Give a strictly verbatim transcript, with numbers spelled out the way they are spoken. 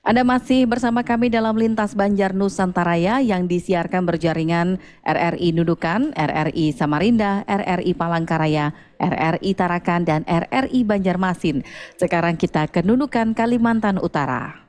Anda masih bersama kami dalam Lintas Banjar Nusantaraya yang disiarkan berjaringan R R I Nunukan, R R I Samarinda, R R I Palangkaraya, R R I Tarakan, dan R R I Banjarmasin. Sekarang kita ke Nunukan, Kalimantan Utara.